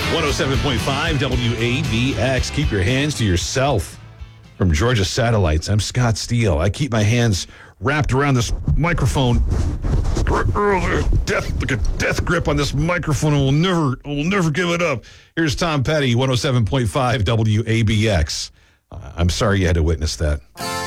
107.5 WABX. Keep your hands to yourself. From Georgia Satellites, I'm Scott Steele. I keep my hands wrapped around this microphone. Like a death grip on this microphone, and we'll never give it up. Here's Tom Petty, 107.5 WABX. I'm sorry you had to witness that.